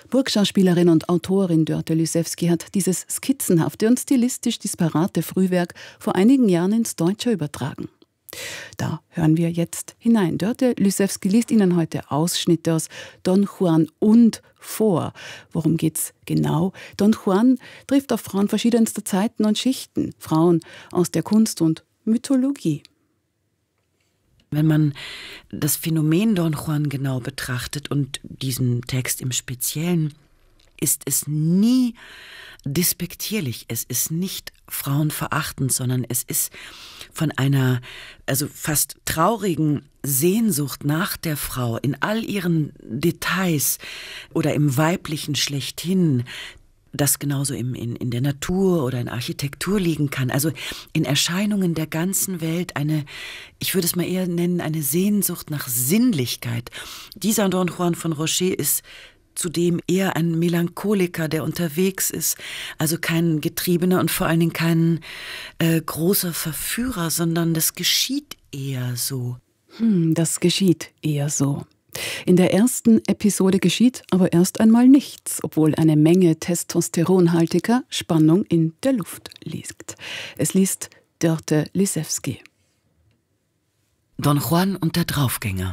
Burgschauspielerin und Autorin Dörte Lysewski hat dieses skizzenhafte und stilistisch disparate Frühwerk vor einigen Jahren ins Deutsche übertragen. Da hören wir jetzt hinein. Dörte Lysewski liest Ihnen heute Ausschnitte aus Don Juan und vor. Worum geht's genau? Don Juan trifft auf Frauen verschiedenster Zeiten und Schichten, Frauen aus der Kunst und Mythologie. Wenn man das Phänomen Don Juan genau betrachtet und diesen Text im Speziellen, ist es nie despektierlich, es ist nicht frauenverachtend, sondern es ist von einer fast traurigen Sehnsucht nach der Frau in all ihren Details oder im Weiblichen schlechthin, das genauso in der Natur oder in Architektur liegen kann, also in Erscheinungen der ganzen Welt ich würde es mal eher nennen, eine Sehnsucht nach Sinnlichkeit. Dieser Don Juan von Rocher ist zudem eher ein Melancholiker, der unterwegs ist, also kein Getriebener und vor allen Dingen kein großer Verführer, sondern das geschieht eher so. Das geschieht eher so. In der ersten Episode geschieht aber erst einmal nichts, obwohl eine Menge testosteronhaltiger Spannung in der Luft liegt. Es liest Dörte Lysewski. Don Juan und der Draufgänger.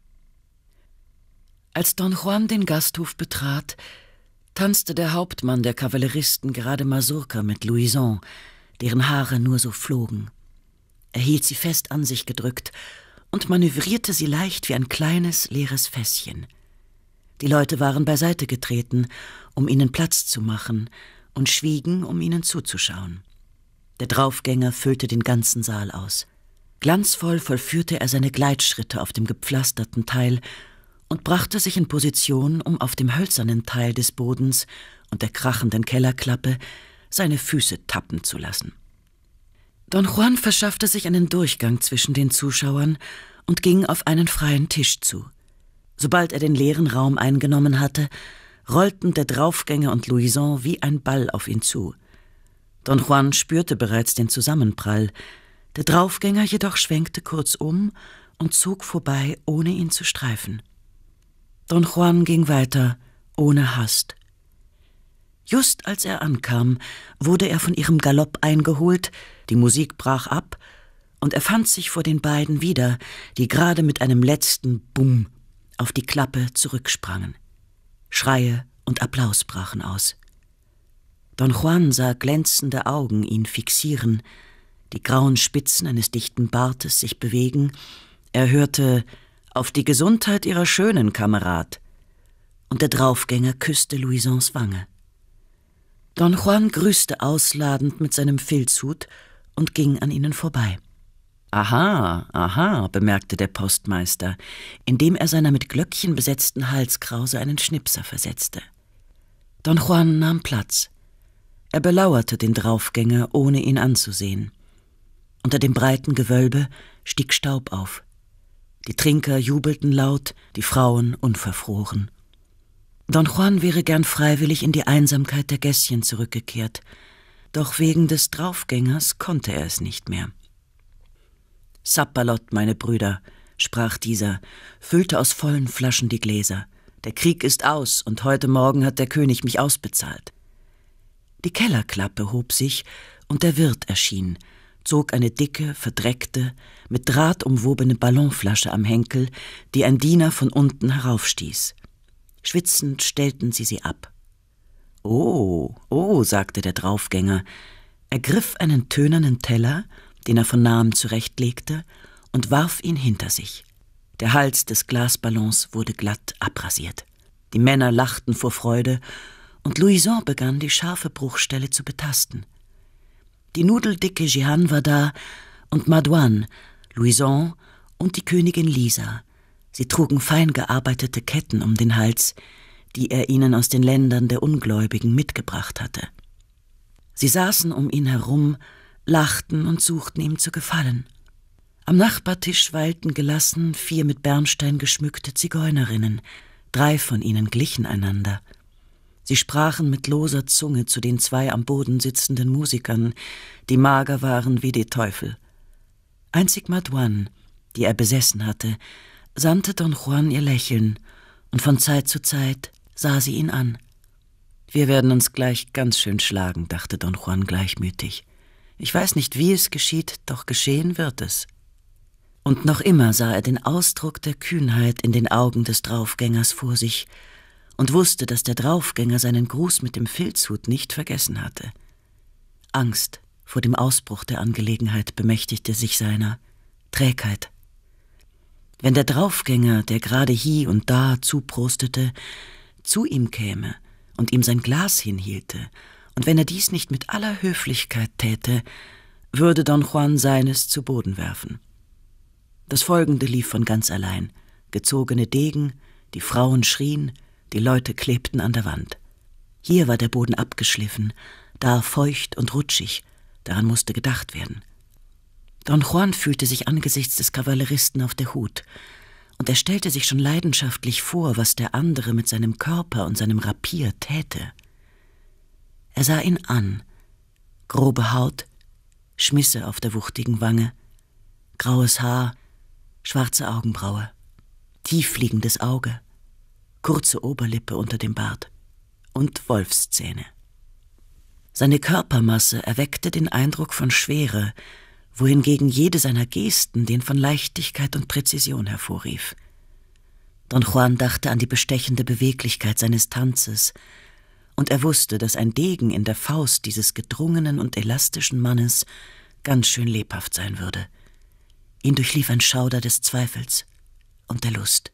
Als Don Juan den Gasthof betrat, tanzte der Hauptmann der Kavalleristen gerade Mazurka mit Louison, deren Haare nur so flogen. Er hielt sie fest an sich gedrückt und manövrierte sie leicht wie ein kleines, leeres Fässchen. Die Leute waren beiseite getreten, um ihnen Platz zu machen, und schwiegen, um ihnen zuzuschauen. Der Draufgänger füllte den ganzen Saal aus. Glanzvoll vollführte er seine Gleitschritte auf dem gepflasterten Teil und brachte sich in Position, um auf dem hölzernen Teil des Bodens und der krachenden Kellerklappe seine Füße tappen zu lassen. Don Juan verschaffte sich einen Durchgang zwischen den Zuschauern und ging auf einen freien Tisch zu. Sobald er den leeren Raum eingenommen hatte, rollten der Draufgänger und Louison wie ein Ball auf ihn zu. Don Juan spürte bereits den Zusammenprall. Der Draufgänger jedoch schwenkte kurz um und zog vorbei, ohne ihn zu streifen. Don Juan ging weiter, ohne Hast. Just als er ankam, wurde er von ihrem Galopp eingeholt, die Musik brach ab, und er fand sich vor den beiden wieder, die gerade mit einem letzten Bumm auf die Klappe zurücksprangen. Schreie und Applaus brachen aus. Don Juan sah glänzende Augen ihn fixieren, die grauen Spitzen eines dichten Bartes sich bewegen. Er hörte: »Auf die Gesundheit Ihrer Schönen, Kamerad!« Und der Draufgänger küsste Louisons Wange. Don Juan grüßte ausladend mit seinem Filzhut und ging an ihnen vorbei. »Aha, aha«, bemerkte der Postmeister, indem er seiner mit Glöckchen besetzten Halskrause einen Schnipser versetzte. Don Juan nahm Platz. Er belauerte den Draufgänger, ohne ihn anzusehen. Unter dem breiten Gewölbe stieg Staub auf. Die Trinker jubelten laut, die Frauen unverfroren. Don Juan wäre gern freiwillig in die Einsamkeit der Gässchen zurückgekehrt, doch wegen des Draufgängers konnte er es nicht mehr. »Sapperlot, meine Brüder«, sprach dieser, füllte aus vollen Flaschen die Gläser. »Der Krieg ist aus, und heute Morgen hat der König mich ausbezahlt.« Die Kellerklappe hob sich, und der Wirt erschien, zog eine dicke, verdreckte, mit Draht umwobene Ballonflasche am Henkel, die ein Diener von unten heraufstieß. Schwitzend stellten sie ab. »Oh, oh«, sagte der Draufgänger, ergriff einen tönernen Teller, den er von nahem zurechtlegte, und warf ihn hinter sich. Der Hals des Glasballons wurde glatt abrasiert. Die Männer lachten vor Freude, und Louison begann, die scharfe Bruchstelle zu betasten. Die nudeldicke Jehanne war da, und Madouane, Louison und die Königin Lisa. Sie trugen fein gearbeitete Ketten um den Hals, die er ihnen aus den Ländern der Ungläubigen mitgebracht hatte. Sie saßen um ihn herum, lachten und suchten ihm zu gefallen. Am Nachbartisch weilten gelassen 4 mit Bernstein geschmückte Zigeunerinnen. 3 von ihnen glichen einander. Sie sprachen mit loser Zunge zu den 2 am Boden sitzenden Musikern, die mager waren wie die Teufel. Einzig Madouane, die er besessen hatte, sandte Don Juan ihr Lächeln, und von Zeit zu Zeit sah sie ihn an. »Wir werden uns gleich ganz schön schlagen«, dachte Don Juan gleichmütig. »Ich weiß nicht, wie es geschieht, doch geschehen wird es.« Und noch immer sah er den Ausdruck der Kühnheit in den Augen des Draufgängers vor sich und wusste, dass der Draufgänger seinen Gruß mit dem Filzhut nicht vergessen hatte. Angst vor dem Ausbruch der Angelegenheit bemächtigte sich seiner, Trägheit. Wenn der Draufgänger, der gerade hie und da zuprostete, zu ihm käme und ihm sein Glas hinhielte, und wenn er dies nicht mit aller Höflichkeit täte, würde Don Juan seines zu Boden werfen. Das Folgende lief von ganz allein. Gezogene Degen, die Frauen schrien, die Leute klebten an der Wand. Hier war der Boden abgeschliffen, da feucht und rutschig, daran musste gedacht werden. Don Juan fühlte sich angesichts des Kavalleristen auf der Hut, und er stellte sich schon leidenschaftlich vor, was der andere mit seinem Körper und seinem Rapier täte. Er sah ihn an, grobe Haut, Schmisse auf der wuchtigen Wange, graues Haar, schwarze Augenbraue, tiefliegendes Auge, kurze Oberlippe unter dem Bart und Wolfszähne. Seine Körpermasse erweckte den Eindruck von Schwere, wohingegen jede seiner Gesten den von Leichtigkeit und Präzision hervorrief. Don Juan dachte an die bestechende Beweglichkeit seines Tanzes, und er wusste, dass ein Degen in der Faust dieses gedrungenen und elastischen Mannes ganz schön lebhaft sein würde. Ihn durchlief ein Schauder des Zweifels und der Lust.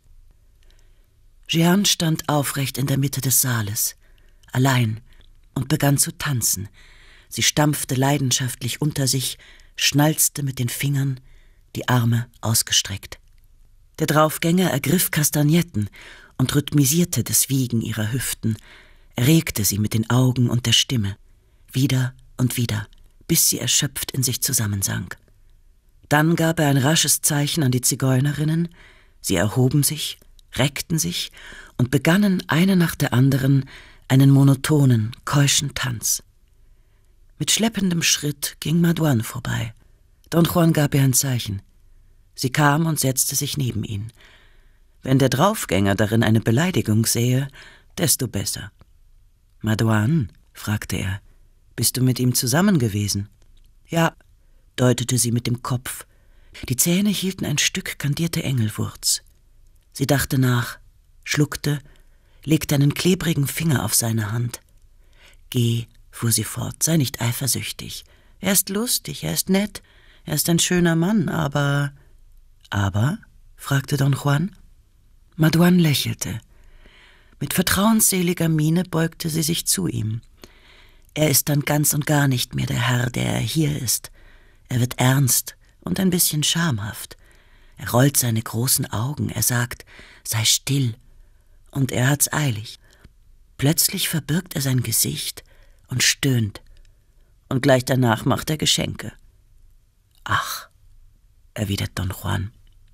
Jeanne stand aufrecht in der Mitte des Saales, allein, und begann zu tanzen. Sie stampfte leidenschaftlich unter sich, schnalzte mit den Fingern, die Arme ausgestreckt. Der Draufgänger ergriff Kastagnetten und rhythmisierte das Wiegen ihrer Hüften, erregte sie mit den Augen und der Stimme, wieder und wieder, bis sie erschöpft in sich zusammensank. Dann gab er ein rasches Zeichen an die Zigeunerinnen, sie erhoben sich, reckten sich und begannen eine nach der anderen einen monotonen, keuschen Tanz. Mit schleppendem Schritt ging Maduan vorbei. Don Juan gab ihr ein Zeichen. Sie kam und setzte sich neben ihn. Wenn der Draufgänger darin eine Beleidigung sähe, desto besser. »Maduan«, fragte er, »bist du mit ihm zusammen gewesen?« »Ja«, deutete sie mit dem Kopf. Die Zähne hielten ein Stück kandierte Engelwurz. Sie dachte nach, schluckte, legte einen klebrigen Finger auf seine Hand. »Geh«, fuhr sie fort, »sei nicht eifersüchtig. Er ist lustig, er ist nett, er ist ein schöner Mann, aber...« »Aber?«, fragte Don Juan. Maduan lächelte. Mit vertrauensseliger Miene beugte sie sich zu ihm. »Er ist dann ganz und gar nicht mehr der Herr, der er hier ist. Er wird ernst und ein bisschen schamhaft. Er rollt seine großen Augen, er sagt, sei still, und er hat's eilig. Plötzlich verbirgt er sein Gesicht und stöhnt, und gleich danach macht er Geschenke.« »Ach«, erwidert Don Juan.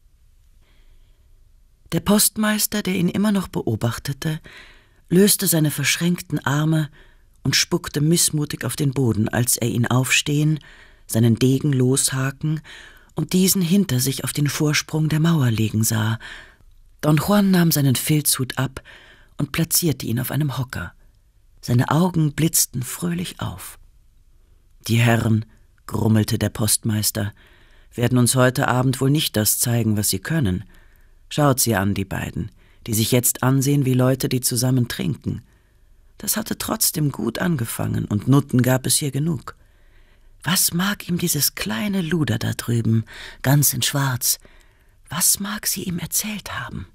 Der Postmeister, der ihn immer noch beobachtete, löste seine verschränkten Arme und spuckte missmutig auf den Boden, als er ihn aufstehen, seinen Degen loshaken und diesen hinter sich auf den Vorsprung der Mauer legen sah. Don Juan nahm seinen Filzhut ab und platzierte ihn auf einem Hocker. Seine Augen blitzten fröhlich auf. »Die Herren«, grummelte der Postmeister, »werden uns heute Abend wohl nicht das zeigen, was sie können. Schaut sie an, die beiden, die sich jetzt ansehen wie Leute, die zusammen trinken. Das hatte trotzdem gut angefangen, und Nutten gab es hier genug. Was mag ihm dieses kleine Luder da drüben, ganz in Schwarz, was mag sie ihm erzählt haben?«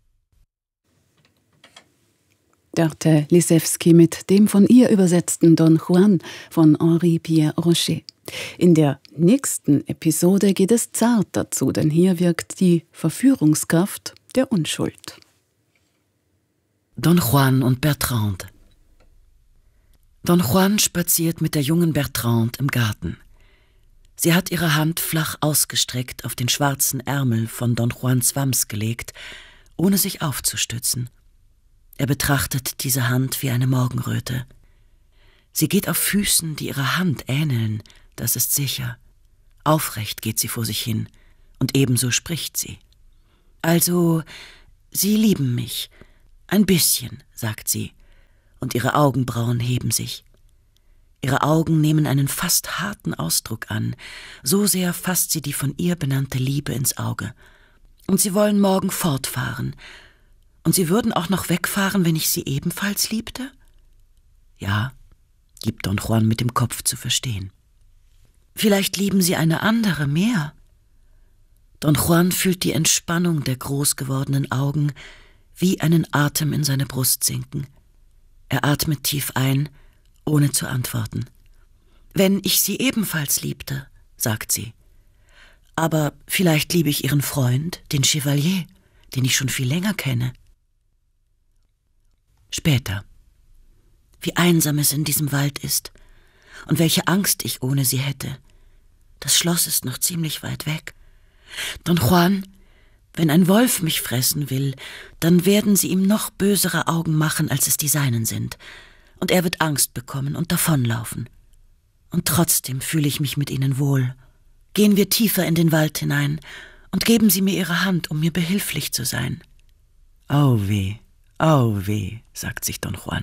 Dörte Lisewski mit dem von ihr übersetzten Don Juan von Henri Pierre Rocher. In der nächsten Episode geht es zart dazu, denn hier wirkt die Verführungskraft der Unschuld. Don Juan und Bertrande. Don Juan spaziert mit der jungen Bertrande im Garten. Sie hat ihre Hand flach ausgestreckt auf den schwarzen Ärmel von Don Juans Wams gelegt, ohne sich aufzustützen. Er betrachtet diese Hand wie eine Morgenröte. Sie geht auf Füßen, die ihrer Hand ähneln, das ist sicher. Aufrecht geht sie vor sich hin, und ebenso spricht sie. »Also, Sie lieben mich. »Ein bisschen«, sagt sie, und ihre Augenbrauen heben sich. Ihre Augen nehmen einen fast harten Ausdruck an, so sehr fasst sie die von ihr benannte Liebe ins Auge. Und sie wollen morgen fortfahren. Und sie würden auch noch wegfahren, wenn ich sie ebenfalls liebte? Ja, gibt Don Juan mit dem Kopf zu verstehen. Vielleicht lieben sie eine andere mehr. Don Juan fühlt die Entspannung der groß gewordenen Augen wie einen Atem in seine Brust sinken. Er atmet tief ein, ohne zu antworten. »Wenn ich sie ebenfalls liebte«, sagt sie. »Aber vielleicht liebe ich ihren Freund, den Chevalier, den ich schon viel länger kenne.« Später. Wie einsam es in diesem Wald ist und welche Angst ich ohne sie hätte. Das Schloss ist noch ziemlich weit weg. Don Juan, wenn ein Wolf mich fressen will, dann werden sie ihm noch bösere Augen machen, als es die seinen sind. Und er wird Angst bekommen und davonlaufen. Und trotzdem fühle ich mich mit ihnen wohl. Gehen wir tiefer in den Wald hinein und geben Sie mir Ihre Hand, um mir behilflich zu sein.« »Au weh«, sagt sich Don Juan.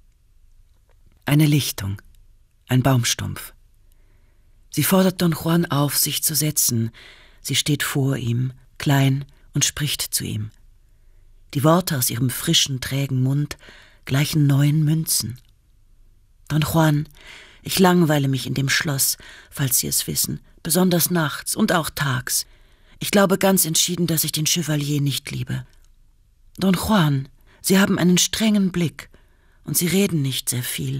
Eine Lichtung, ein Baumstumpf. Sie fordert Don Juan auf, sich zu setzen. Sie steht vor ihm, klein, und spricht zu ihm. Die Worte aus ihrem frischen, trägen Mund gleichen neuen Münzen. »Don Juan, ich langweile mich in dem Schloss, falls Sie es wissen, besonders nachts und auch tags. Ich glaube ganz entschieden, dass ich den Chevalier nicht liebe. Don Juan, Sie haben einen strengen Blick und Sie reden nicht sehr viel.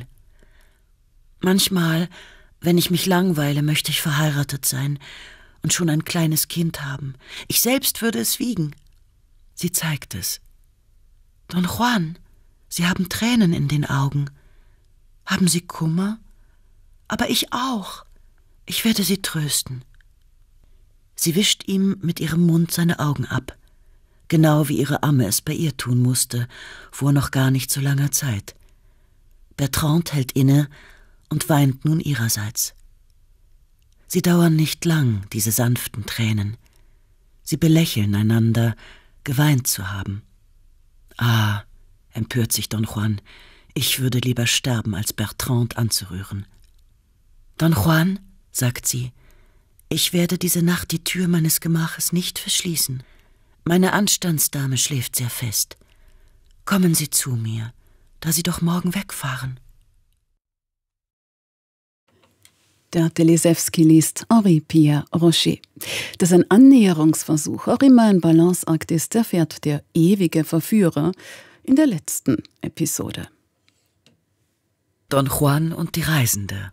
Manchmal, wenn ich mich langweile, möchte ich verheiratet sein und schon ein kleines Kind haben. Ich selbst würde es wiegen.« Sie zeigt es. »Don Juan, Sie haben Tränen in den Augen. Haben Sie Kummer? Aber ich auch. Ich werde Sie trösten.« Sie wischt ihm mit ihrem Mund seine Augen ab, genau wie ihre Amme es bei ihr tun musste, vor noch gar nicht so langer Zeit. Bertrande hält inne und weint nun ihrerseits. Sie dauern nicht lang, diese sanften Tränen. Sie belächeln einander, geweint zu haben. »Ah«, empört sich Don Juan, »ich würde lieber sterben, als Bertrande anzurühren.« »Don Juan«, sagt sie, »ich werde diese Nacht die Tür meines Gemaches nicht verschließen. Meine Anstandsdame schläft sehr fest. Kommen Sie zu mir, da Sie doch morgen wegfahren.« Dörte Lisewski liest Henri-Pierre Rocher. Dass ein Annäherungsversuch auch immer ein Balanceakt ist, erfährt der ewige Verführer in der letzten Episode. Don Juan und die Reisende.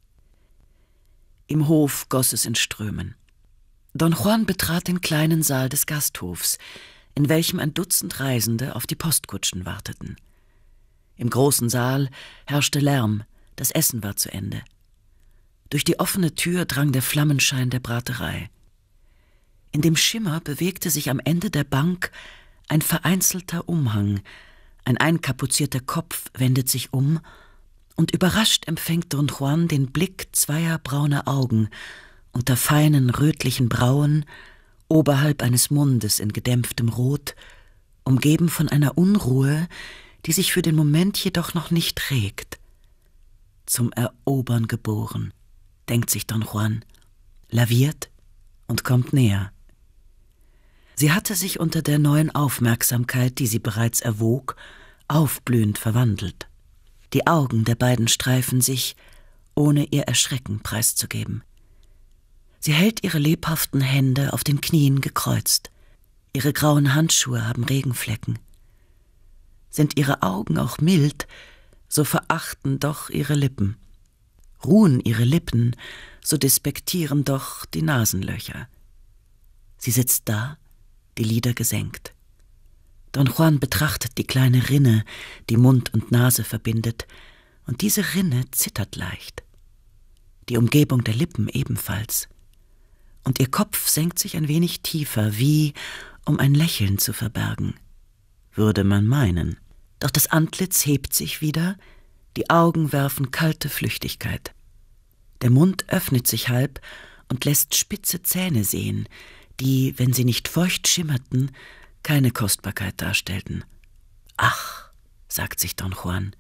Im Hof goss es in Strömen. Don Juan betrat den kleinen Saal des Gasthofs, in welchem ein Dutzend Reisende auf die Postkutschen warteten. Im großen Saal herrschte Lärm, das Essen war zu Ende. Durch die offene Tür drang der Flammenschein der Braterei. In dem Schimmer bewegte sich am Ende der Bank ein vereinzelter Umhang, ein einkapuzierter Kopf wendet sich um, und überrascht empfängt Don Juan den Blick zweier brauner Augen unter feinen rötlichen Brauen, oberhalb eines Mundes in gedämpftem Rot, umgeben von einer Unruhe, die sich für den Moment jedoch noch nicht regt. Zum Erobern geboren, denkt sich Don Juan, laviert und kommt näher. Sie hatte sich unter der neuen Aufmerksamkeit, die sie bereits erwog, aufblühend verwandelt. Die Augen der beiden streifen sich, ohne ihr Erschrecken preiszugeben. Sie hält ihre lebhaften Hände auf den Knien gekreuzt. Ihre grauen Handschuhe haben Regenflecken. Sind ihre Augen auch mild, so verachten doch ihre Lippen. Ruhen ihre Lippen, so despektieren doch die Nasenlöcher. Sie sitzt da, die Lider gesenkt. Don Juan betrachtet die kleine Rinne, die Mund und Nase verbindet, und diese Rinne zittert leicht. Die Umgebung der Lippen ebenfalls. Und ihr Kopf senkt sich ein wenig tiefer, wie um ein Lächeln zu verbergen. Würde man meinen. Doch das Antlitz hebt sich wieder, die Augen werfen kalte Flüchtigkeit. Der Mund öffnet sich halb und lässt spitze Zähne sehen, die, wenn sie nicht feucht schimmerten, keine Kostbarkeit darstellten. Ach, sagt sich Don Juan,